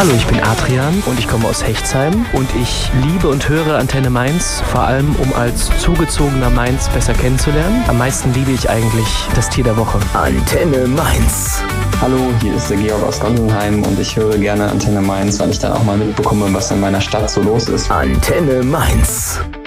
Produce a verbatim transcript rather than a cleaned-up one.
Hallo, ich bin Adrian und ich komme aus Hechtsheim und ich liebe und höre Antenne Mainz, vor allem um als zugezogener Mainz besser kennenzulernen. Am meisten liebe ich eigentlich das Tier der Woche. Antenne Mainz. Hallo, hier ist der Georg aus Gonsenheim und ich höre gerne Antenne Mainz, weil ich dann auch mal mitbekomme, was in meiner Stadt so los ist. Antenne Mainz.